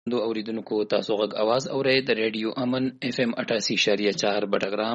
دو اوریدونکو تاسو غږ आवाज اورئ د ریډیو امن اف ام 88.4 بټګرام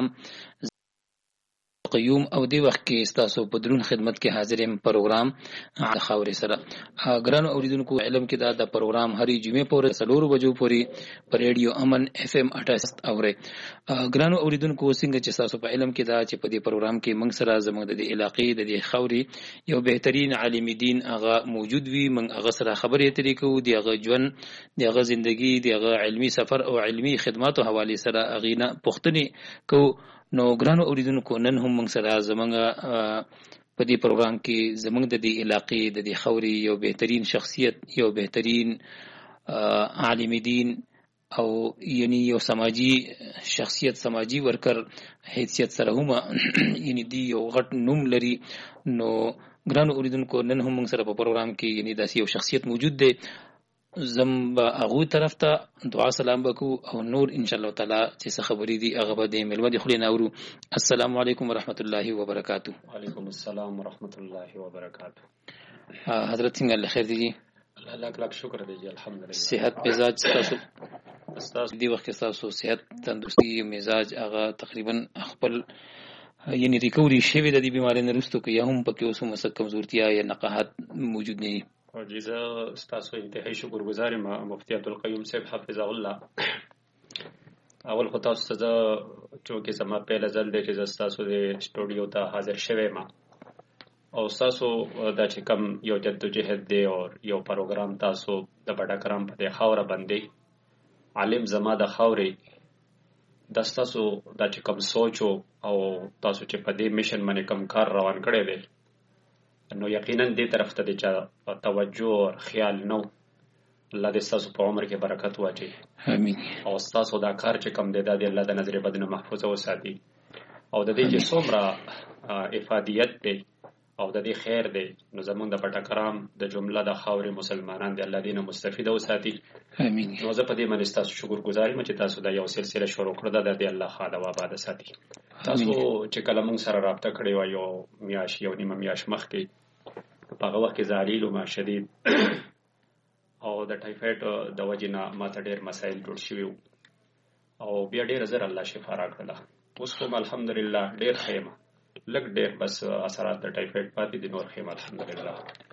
قیوم او دی وخت کې تاسو په درون خدمت کې حاضر یم پروګرام د خاورې سره ګرانو اوریدونکو علم کې دا د پروګرام هرې جمعې پورې 4 بجو پورې په ریډیو امن اف ام 88 اورئ ګرانو اوریدونکو څنګه چې تاسو په علم کې دا چې په دې پروګرام کې موږ سره زموږ د علاقې د خاورې یو بهترین عالم دین هغه موجود وي موږ هغه سره خبرې اترې کوو دی هغه ژوند دی هغه ژوندۍ دی هغه علمي سفر او علمي خدماتو حواله سره اغینه پوښتنې کوو نو ګرانو اوریدونکو نن هم موږ سره زمونږ په دې پروګرام کې زمونږ د دې علاقې د دې خوري یو بهترین شخصیت یو بهترین عالم دین او یعنی یو سماجی شخصیت سماجی ورکر حیثیت سره هم یعنی دی یو غټ نوم لري نو ګرانو اوریدونکو نن هم موږ سره په پروګرام کې یعنی داسې یو شخصیت موجود دی زم با هغه طرف ته دعا سلام وکړو او نور ان شاء الله تعالی چې څه خبرې دي هغه به د ملمد خلینو اورو السلام علیکم ورحمت الله وبرکاتہ. وعلیکم السلام ورحمت الله وبرکاتہ. حضرت څنګه الله خیر دي؟ الله لک شکر دی الحمدلله. صحت مزاج تاسو دی وخت تاسو صحت تندرستی مزاج هغه تقریبا خپل یعنی ریکوري شوی د دې بیماری نه رسټو کې یا هم پکې اوس هم څه کمزورتیا یا نقاهت موجود نه دي؟ جزا استاسو انتهایی شکر گزارم مفتی عبدالقیوم صاحب حفظه الله. اول خو تاسو ته چونکې زما پیله ځل دی چې زه ستاسو د سټوډیو ته حاضر شوی ما او ستاسو دا چې کوم یو جدوجهد دی او یو پروګرام تاسو د بټګرام په دې خاوره باندې عالم زما د خاورې د ستاسو دا چې کوم سوچو او تاسو چې په دې میشن باندې کوم کار روان کړی دی نو یقینا دې طرف ته د توجه او خیال نو الله دې تاسو په عمر کې برکت واچي امين او تاسو دا کار چې کوم دی د الله د نظر بد نه محفوظ وساتي او د دې چې څومره افادیت دی او د دې خیر دی نو زمونږ د پټکرام د جمله د خاورې مسلمانان دی الله دې نه مستفید وساتي امين. نو زه په دې باندې تاسو شکر گزار یم چې تاسو دا یو سلسله شروع کړل د دې الله خاله و آباد ساتي. تاسو چې کله موږ سره رابطه کړې و یو میاش یو نیمه میاش مخکې په هغه وخت کې زالیل او ما شدید او د ټایفاید د وجنه ماته ډېر مسایل جوړ شوي او بیا ډېر زر الله شفا راکړه. اوس کوم الحمدلله ډېر خیمه لګ ډېر بس اثرات د ټایفاید پاتې دي نور خیمه الحمدلله.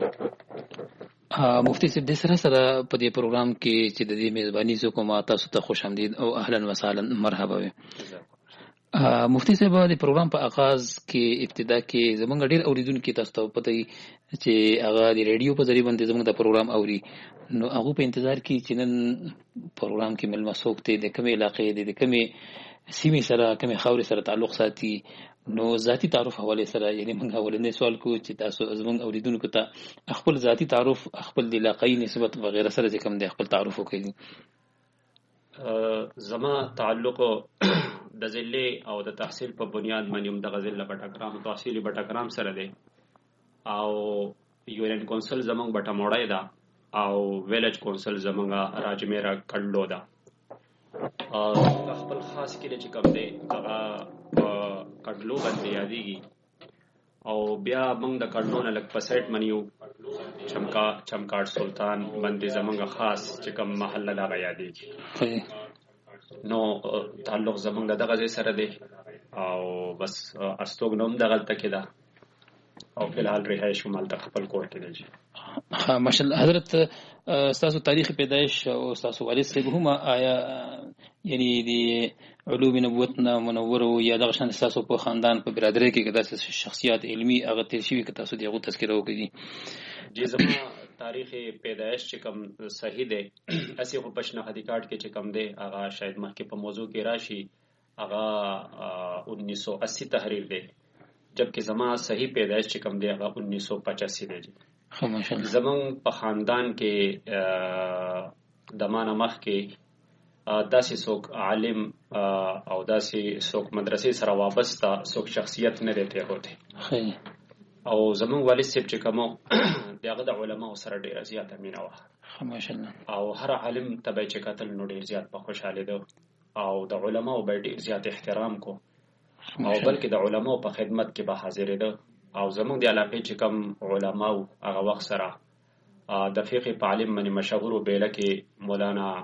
مفتی صاحب د سره په دې پروګرام کې چې د دې میزبانی زو کوم تاسو ته خوش آمدید او اهلا وسهلا مرحبا وي. مفتی صاحب د پروګرام په آغاز کې ابتدا کې زمونږ ډېر اوریدونکو تاسو ته پته چې هغه د ریډیو په ذریعہ باندې زمونږ د پروګرام اوري نو هغه په انتظار کې چې نن پروګرام کې ملما څوک ته د کومې علاقې د کومې سیمې سره کومې خاورې سره تعلق ساتي نو ذاتی تعارف حواله سره یعنی موږ اولنې سوال کو چې تاسو زمونږ اوریدونکو ته خپل ذاتی تعارف خپل د علاقې نسبت وغیرہ سره چې کوم د خپل تعارف وکړي. زما تعلق د ضلع او د تحصیل په بنیاد باندې هم د غزل بټګرام تحصیلي بټګرام سره دی او یونین کونسل زمونږ بټموړای دا او ویلج کونسل زمونږ راجمیرا کډلو دا خپل خاص کې چې کوم دی هغه کډلو باندې یادېږي او بیا موږ د کډلو نه لږ په سایټ منیو چمکاټ سلطان باندې زمونږ خاص چې کوم محله دا یادېږي نو تعلق زمونږ دغه ځای سره دی او بس استوګنوم دغه تکي دا او په حال رهایش مالته خپل کور کې دی. ماشاءالله حضرت تاسو تاریخ پیدائش او تاسو والد صاحب هم آیا یعنی دی علوم نبوتنا منور او یا دغه شان تاسو په خاندان په برادری کې داسې شخصیت علمی هغه تیر شوی که تاسو دغه تذکره وکړي؟ جی زما تاریخ پیدائش چې کوم صحیح دی اسی خو پښنه حدیقات کې چې کوم دی هغه شاید مخکې په موضوع کې راشي هغه 1980 تحریر دی جبکہ زما صحیح پیدائش چې کوم دی هغه 1985 دی. زمون په خاندان کې دمانه مخ کې داسې څوک عالم او داسې څوک مدرسې سره وابسته څوک شخصیت نه دی تیروته او زمون والد صاحب چې کوم دغه د علماء سره ډیره زیاته مینه وه ماشاءالله او هر عالم تبع چې قتل نو ډیر زیات په خوشاله ده او د علماء به ډیر زیات احترام کو او بلکې د علماء په خدمت کې به حاضر ده او زموږ د علاقې چې کوم علماء هغه وخت سره د فقه په عالم باندې مشهور بیل کې مولانا